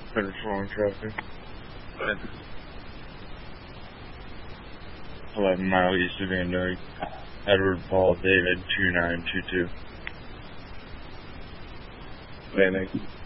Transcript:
Center flowing traffic. 11 mile east of Van Dyke. Edward Paul David 2922. Van Dyke.